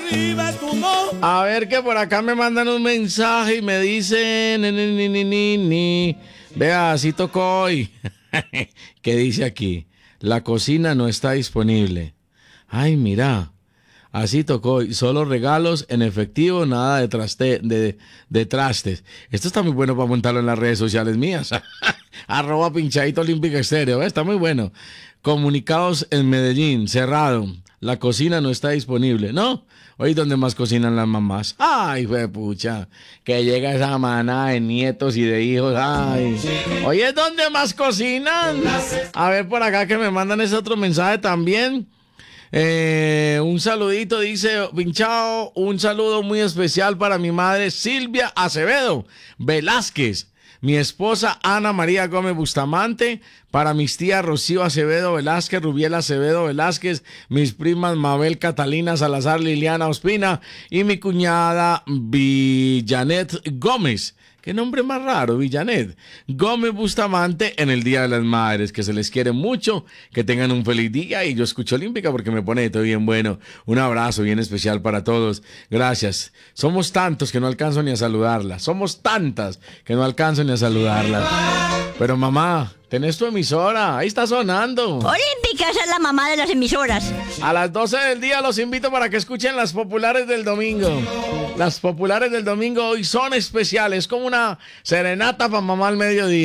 A ver que por acá me mandan un mensaje y me dicen, vea, así tocó hoy. ¿Qué dice aquí? La cocina no está disponible. Ay, mira, así tocó hoy. Solo regalos en efectivo, nada de trastes. Esto está muy bueno para montarlo en las redes sociales mías. @pinchadito olímpico estéreo. Está muy bueno. Comunicados en Medellín, cerrado. La cocina no está disponible. ¿No? Hoy donde más cocinan las mamás. Ay, pucha, que llega esa manada de nietos y de hijos. Ay, hoy es donde más cocinan. A ver por acá que me mandan ese otro mensaje también. Un saludito, dice Pinchao, un saludo muy especial para mi madre Silvia Acevedo Velázquez, mi esposa Ana María Gómez Bustamante, para mis tías Rocío Acevedo Velázquez, Rubiel Acevedo Velázquez, mis primas Mabel Catalina Salazar, Liliana Ospina y mi cuñada Villanet Gómez. Qué nombre más raro, Villanet Gómez Bustamante, en el Día de las Madres, que se les quiere mucho, que tengan un feliz día. Y yo escucho Olímpica porque me pone todo bien bueno. Un abrazo bien especial para todos. Gracias. Somos tantos que no alcanzo ni a saludarlas. Somos tantas que no alcanzo ni a saludarlas. Pero mamá, tenés tu emisora, ahí está sonando. Olímpica, esa es la mamá de las emisoras. A las 12 del día los invito para que escuchen las populares del domingo. Las populares del domingo hoy son especiales, como una serenata para mamá al mediodía.